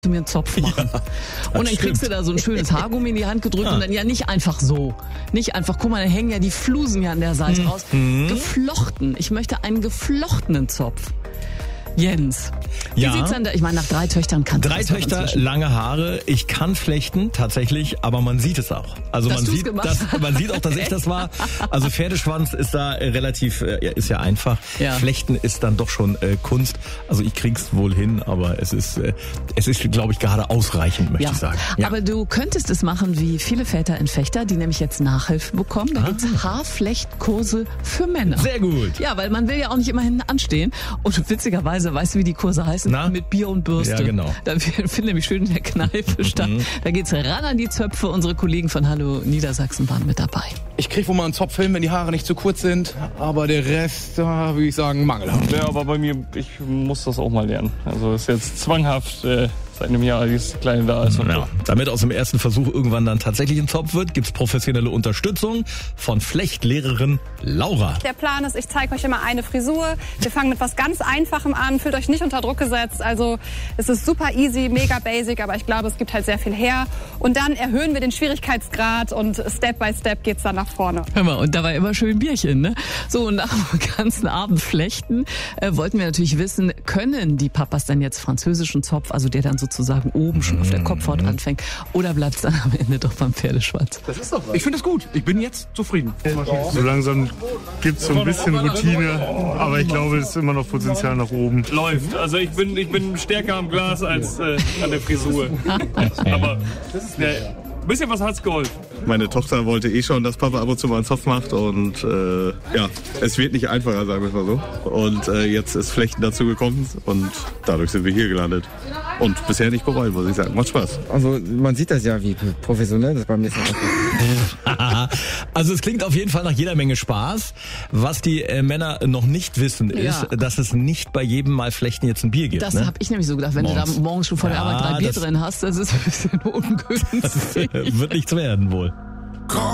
du mir einen Zopf machen. Ja, und dann kriegst du da so ein schönes Haargummi in die Hand gedrückt und dann ja nicht einfach so. Nicht einfach, guck mal, da hängen ja die Flusen ja an der Seite raus. Geflochten. Ich möchte einen geflochtenen Zopf. Jens, wie sieht's denn da? Ich meine, nach 3 Töchtern kannst du das. 3 Töchter, lange Haare. Ich kann flechten, tatsächlich, aber man sieht es auch. Also man sieht auch, dass ich das war. Also Pferdeschwanz ist da relativ, ist ja einfach. Ja. Flechten ist dann doch schon Kunst. Also ich krieg's wohl hin, aber es ist, glaube ich, gerade ausreichend, möchte ich sagen. Ja. Aber du könntest es machen wie viele Väter in Fechter, die nämlich jetzt Nachhilfe bekommen. Da gibt's Haarflechtkurse für Männer. Sehr gut. Ja, weil man will ja auch nicht immer hinten anstehen. Und witzigerweise, weißt du, wie die Kurse heißen? Na? Mit Bier und Bürste. Ja, genau. Da findet nämlich schön in der Kneipe statt. Da geht's ran an die Zöpfe. Unsere Kollegen von Hallo Niedersachsen waren mit dabei. Ich krieg wohl mal einen Zopf hin, wenn die Haare nicht zu kurz sind. Aber der Rest, da würde ich sagen, mangelhaft. Ja, aber bei mir, ich muss das auch mal lernen. Also ist jetzt zwanghaft seit einem Jahr dieses Kleine da ist. Ja. Damit aus dem ersten Versuch irgendwann dann tatsächlich ein Zopf wird, gibt's professionelle Unterstützung von Flechtlehrerin Laura. Der Plan ist, ich zeige euch immer eine Frisur. Wir fangen mit was ganz Einfachem an, fühlt euch nicht unter Druck gesetzt. Also es ist super easy, mega basic, aber ich glaube, es gibt halt sehr viel her. Und dann erhöhen wir den Schwierigkeitsgrad und Step by Step geht's dann nach vorne. Hör mal, und dabei immer schön Bierchen, ne? So, und nach dem ganzen Abend flechten wollten wir natürlich wissen, können die Papas denn jetzt französischen Zopf, also der dann sozusagen oben schon auf der Kopfhaut anfängt, oder bleibt es dann am Ende doch beim Pferdeschwanz? Das ist doch was. Ich finde es gut. Ich bin jetzt zufrieden. So langsam gibt es so ein bisschen Routine, aber ich glaube, es ist immer noch Potenzial nach oben. Läuft. Also ich bin stärker am Glas als an der Frisur. Aber ein bisschen was hat's geholfen. Meine Tochter wollte schon, dass Papa ab und zu mal einen Zopf macht und es wird nicht einfacher, sagen wir es mal so. Und jetzt ist Flechten dazu gekommen und dadurch sind wir hier gelandet. Und bisher nicht bereuen, muss ich sagen. Macht Spaß. Also man sieht das ja, wie professionell das beim nächsten Mal ist. Also es klingt auf jeden Fall nach jeder Menge Spaß. Was die Männer noch nicht wissen, ist, dass es nicht bei jedem Mal Flechten jetzt ein Bier gibt. Das habe ich nämlich so gedacht, wenn du da morgens schon vor der Arbeit 3 Bier drin hast, das ist ein bisschen ungünstig. Wird nichts werden wohl.